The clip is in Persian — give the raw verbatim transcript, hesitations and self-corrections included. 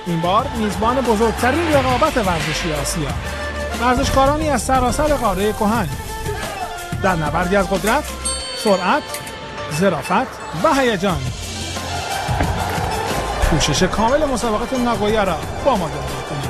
این بار میزبان بزرگترین رقابت ورزشی آسیا، ورزشکارانی از سراسر قاره کهن در نبردی از قدرت، سرعت، ظرافت و هیجان. کوشش کامل مسابقات ناگویا را با ما دنبال کنید.